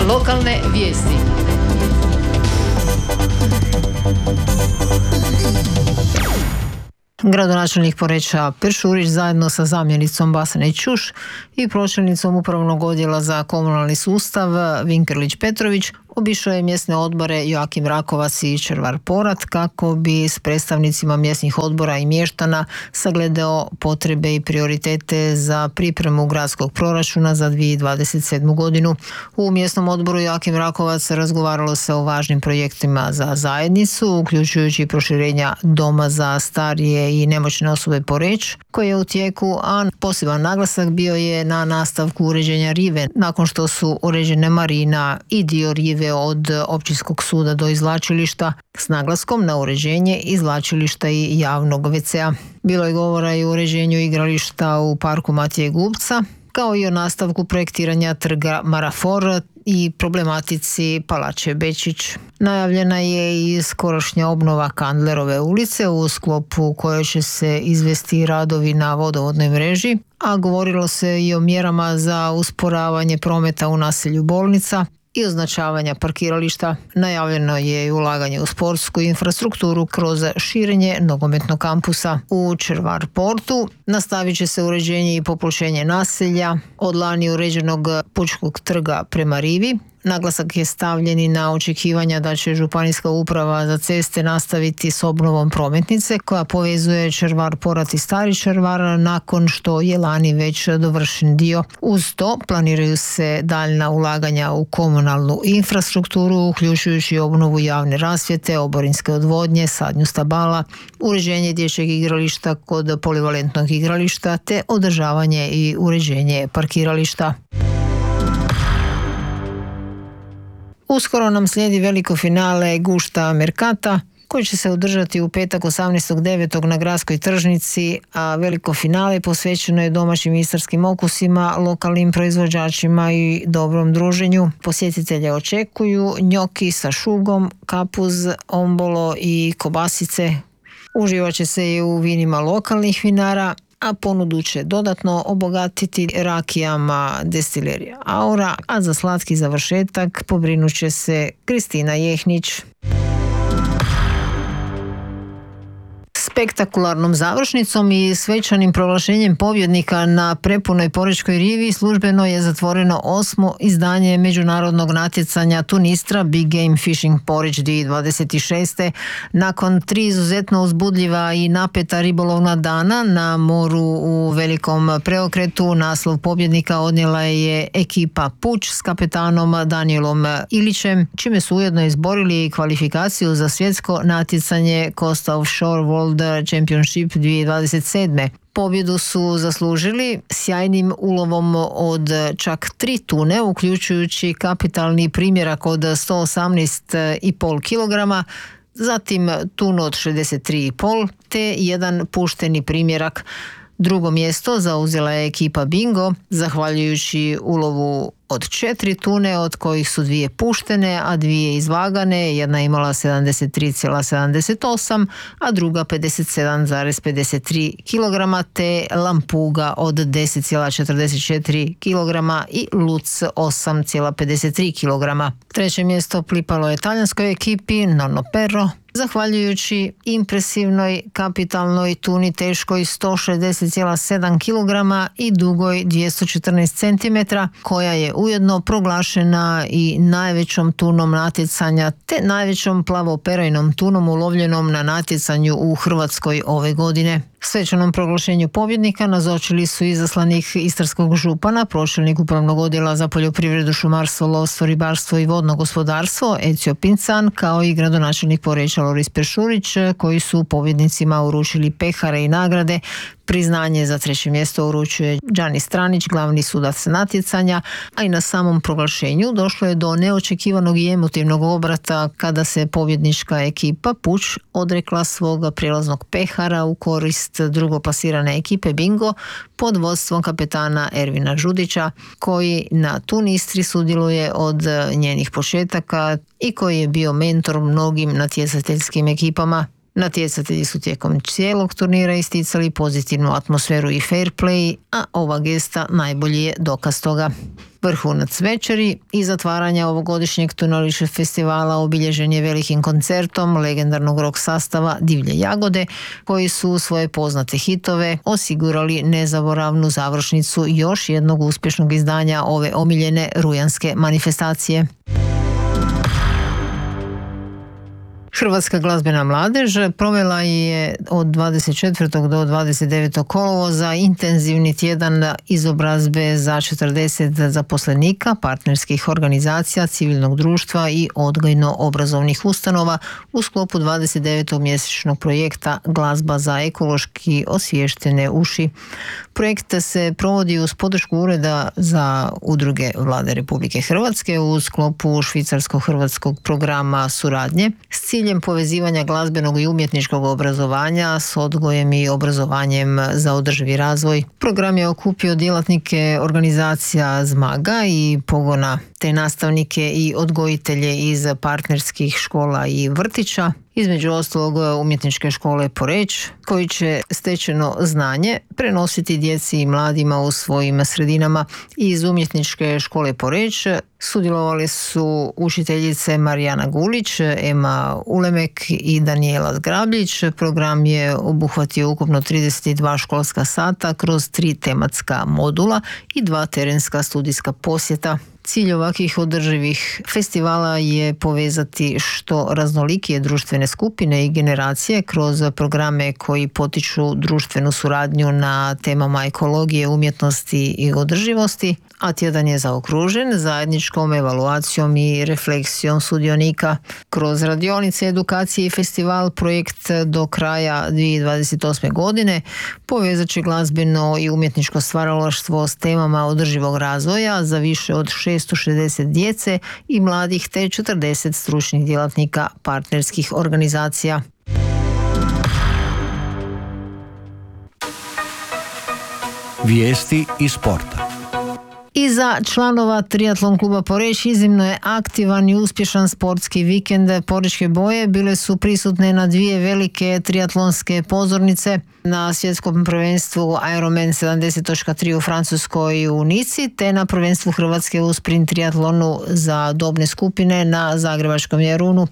Lokalne vijesti. Gradonačelnik Poreča Peršurić zajedno sa zamjenicom Basane Ćuš i pročelnicom Upravnog odjela za komunalni sustav Vinkerlić Petrović obišao je mjesne odbore Joakim Rakovac i Červar Porat kako bi s predstavnicima mjesnih odbora i mještana sagledao potrebe i prioritete za pripremu gradskog proračuna za 2027. godinu. U mjesnom odboru Joakim Rakovac razgovaralo se o važnim projektima za zajednicu, uključujući proširenja doma za starije i nemoćne osobe Poreč, koje je u tijeku, a poseban naglasak bio je na nastavku uređenja rive, nakon što su uređene marina i dio rive od općinskog suda do izvlačilišta, s naglaskom na uređenje izvlačilišta i javnog WC-a. Bilo je govora i o uređenju igrališta u parku Matije Gubca, kao i o nastavku projektiranja trga Marafor i problematici Palače Bečić. Najavljena je i skorošnja obnova Kandlerove ulice, u sklopu koje će se izvesti radovi na vodovodnoj mreži, a govorilo se i o mjerama za usporavanje prometa u naselju Bolnica i označavanja parkirališta. Najavljeno je i ulaganje u sportsku infrastrukturu kroz širenje nogometnog kampusa. U Červar Portu nastavit će se uređenje i popločenje naselja od lani uređenog Pučkog trga prema rivi. Naglasak je stavljen i na očekivanja da će Županijska uprava za ceste nastaviti s obnovom prometnice koja povezuje Červar Porat i Stari Červar nakon što je lani već dovršen dio. Uz to planiraju se daljna ulaganja u komunalnu infrastrukturu, uključujući obnovu javne rasvjete, oborinske odvodnje, sadnju stabala, uređenje dječjeg igrališta kod polivalentnog igrališta te održavanje i uređenje parkirališta. Uskoro nam slijedi veliko finale Gušta Merkata, koji će se održati u petak 18.9. na gradskoj tržnici, a veliko finale posvećeno je domaćim istarskim okusima, lokalnim proizvođačima i dobrom druženju. Posjetitelje očekuju njoki sa šugom, kapuz, ombolo i kobasice. Uživat će se i u vinima lokalnih vinara, a ponudu će dodatno obogatiti rakijama destilerija Aura, a za slatki završetak pobrinut će se Kristina Jehnić. Spektakularnom završnicom i svečanim proglašenjem pobjednika na prepunoj porečkoj rivi službeno je zatvoreno 8. izdanje međunarodnog natjecanja Tunistra Big Game Fishing Poreč 2026. Nakon 3 izuzetno uzbudljiva i napeta ribolovna dana na moru u velikom preokretu, naslov pobjednika odnijela je ekipa Puč s kapetanom Danielom Ilićem, čime su ujedno izborili kvalifikaciju za svjetsko natjecanje Costa Offshore World Championship 2027. Pobjedu su zaslužili sjajnim ulovom od čak 3 tune, uključujući kapitalni primjerak od 118,5 kg, zatim tunu od 63,5 te jedan pušteni primjerak. Drugo mjesto zauzela je ekipa Bingo, zahvaljujući ulovu od 4 tune, od kojih su 2 puštene, a 2 izvagane. Jedna imala 73,78, a druga 57,53 kg, te lampuga od 10,44 kg i luc 8,53 kg. Treće mjesto pripalo je talijanskoj ekipi Nonno Perro, zahvaljujući impresivnoj kapitalnoj tuni teškoj 160,7 kg i dugoj 214 cm, koja je ujedno proglašena i najvećom tunom natjecanja te najvećom plavoperajnom tunom ulovljenom na natjecanju u Hrvatskoj ove godine. Svečanom proglašenju pobjednika nazočili su izaslanik istarskog župana, pročelnik Upravnog odjela za poljoprivredu, šumarstvo, lovstvo, ribarstvo i vodno gospodarstvo Ezio Pincan, kao i gradonačelnik Poreča Loris Peršurić, koji su pobjednicima uručili pehare i nagrade. Priznanje za 3. mjesto uručuje Đani Stranić, glavni sudac natjecanja, a i na samom proglašenju došlo je do neočekivanog i emotivnog obrata kada se pobjednička ekipa Puč odrekla svoga prijelaznog pehara u korist drugoplasirane ekipe Bingo pod vodstvom kapetana Ervina Žudića, koji na Tunistri sudjeluje od njenih početaka i koji je bio mentor mnogim natjecateljskim ekipama. Natjecatelji su tijekom cijelog turnira isticali pozitivnu atmosferu i fair play, a ova gesta najbolji je dokaz toga. Vrhunac večeri i zatvaranja ovogodišnjeg Tunališe festivala obilježen je velikim koncertom legendarnog rock sastava Divlje jagode, koji su svoje poznate hitove osigurali nezaboravnu završnicu još jednog uspješnog izdanja ove omiljene rujanske manifestacije. Hrvatska glazbena mladež provela je od 24. do 29. kolovoza intenzivni tjedan izobrazbe za 40 zaposlenika, partnerskih organizacija, civilnog društva i odgojno-obrazovnih ustanova u sklopu 29. mjesečnog projekta Glazba za ekološki osviještene uši. Projekt se provodi uz podršku Ureda za udruge Vlade Republike Hrvatske u sklopu švicarsko-hrvatskog programa suradnje s ciljem povezivanja glazbenog i umjetničkog obrazovanja s odgojem i obrazovanjem za održivi razvoj. Program je okupio djelatnike organizacija Zmaga i Pogona, te nastavnike i odgojitelje iz partnerskih škola i vrtića, između ostalog umjetničke škole Poreč, koji će stečeno znanje prenositi djeci i mladima u svojim sredinama. Iz umjetničke škole Poreč sudjelovali su učiteljice Marijana Gulić, Ema Ulemek i Danijela Zgrabljić. Program je obuhvatio ukupno 32 školska sata kroz 3 tematska modula i 2 terenska studijska posjeta. Cilj ovakvih održivih festivala je povezati što raznolikije društvene skupine i generacije kroz programe koji potiču društvenu suradnju na temama ekologije, umjetnosti i održivosti, a tjedan je zaokružen zajedničkom evaluacijom i refleksijom sudionika. Kroz radionice, edukacije i festival projekt do kraja 2028. godine povezat će glazbeno i umjetničko stvaralaštvo s temama održivog razvoja za više od 660 djece i mladih te 40 stručnih djelatnika partnerskih organizacija. Vijesti iz sporta. I za članova triatlon kluba Poreč iznimno je aktivan i uspješan sportski vikend. Porečke boje bile su prisutne na 2 velike triatlonske pozornice. Na svjetskom prvenstvu Ironman 70.3 u Francuskoj u Nici, te na prvenstvu Hrvatske u sprint triatlonu za dobne skupine na zagrebačkom Jarunu.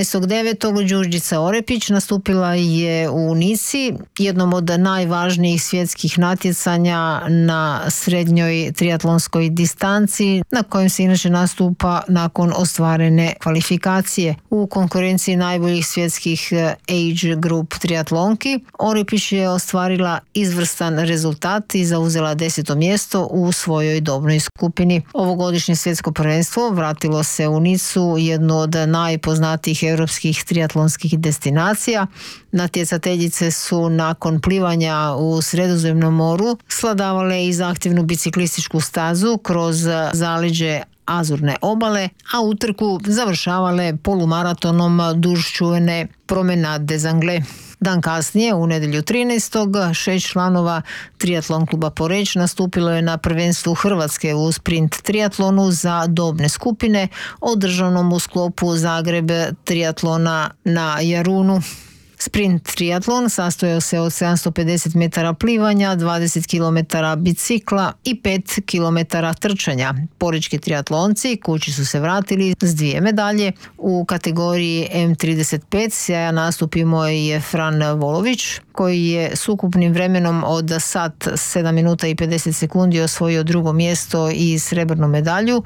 12.9. Đurđica Orepić nastupila je u Nici, jednom od najvažnijih svjetskih natjecanja na srednjoj triatlonskoj distanci, na kojem se inače nastupa nakon ostvarene kvalifikacije. U konkurenciji najboljih svjetskih age group triatlonki Orepić je ostvarila izvrstan rezultat i zauzela 10. mjesto u svojoj dobnoj skupini. Ovogodišnje svjetsko prvenstvo vratilo se u Nicu, jednu od najpoznatijih europskih triatlonskih destinacija. Natjecateljice su nakon plivanja u Sredozemnom moru svladavale i zahtjevnu biciklističku stazu kroz zaleđe Azurne obale, a utrku završavale polumaratonom duž čuvene Promenade des Anglais. Dan kasnije, u nedjelju 13. 6 članova triatlon kluba Poreč nastupilo je na prvenstvu Hrvatske u sprint triatlonu za dobne skupine, održanom u sklopu Zagreb triatlona na Jarunu. Sprint triatlon sastojao se od 750 metara plivanja, 20 km bicikla i 5 km trčanja. Porečki triatlonci kući su se vratili s 2 medalje. U kategoriji M35 sjajan nastup imao je Fran Volović, koji je s ukupnim vremenom od sat 7 minuta i 50 sekundi osvojio 2. mjesto i srebrnu medalju.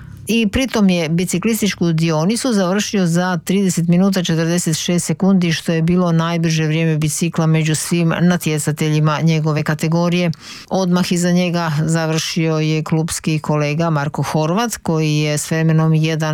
I pritom je biciklističku dionicu završio za 30 minuta 46 sekundi, što je bilo najbrže vrijeme bicikla među svim natjecateljima njegove kategorije. Odmah iza njega završio je klubski kolega Marko Horvat, koji je s vremenom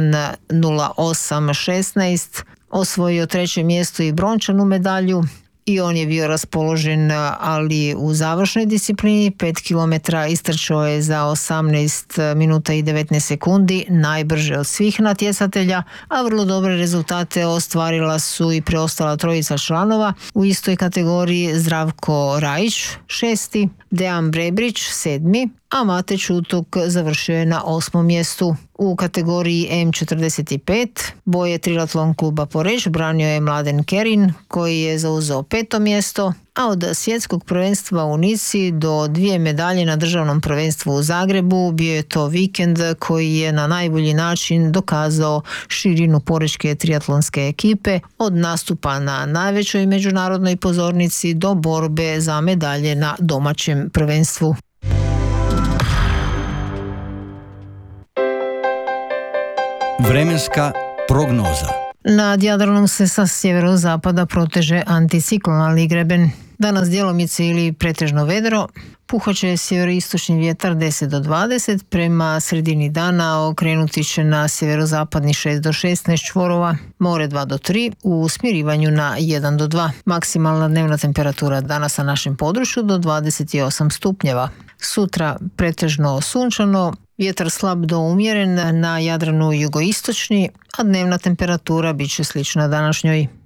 1.08.16 osvojio 3. mjesto i brončanu medalju. I on je bio raspoložen, ali u završnoj disciplini 5 km istrčao je za 18 minuta i 19 sekundi, najbrže od svih natjecatelja, a vrlo dobre rezultate ostvarila su i preostala 3 članova u istoj kategoriji: Zdravko Rajić 6., Dejan Brebrić 7., a Mate Čutuk završio je na 8. mjestu. U kategoriji M45 boje triatlon kluba Poreč branio je Mladen Kerin koji je zauzeo 5. mjesto, a od svjetskog prvenstva u Nici do 2 medalje na državnom prvenstvu u Zagrebu bio je to vikend koji je na najbolji način dokazao širinu porečke triatlonske ekipe od nastupa na najvećoj međunarodnoj pozornici do borbe za medalje na domaćem prvenstvu. Vremenska prognoza. Nad Jadranom se sa sjeverozapada proteže anticiklonalni greben. Danas djelomice ili pretežno vedro, puhaće sjeveroistočni vjetar 10 do 20, prema sredini dana okrenuti će na sjeverozapadni 6 do 16 čvorova, more 2 do 3, u smirivanju na 1 do 2. Maksimalna dnevna temperatura danas na našem području do 28 stupnjeva. Sutra pretežno sunčano, vjetar slab do umjeren na Jadranu jugoistočni, a dnevna temperatura bit će slična današnjoj.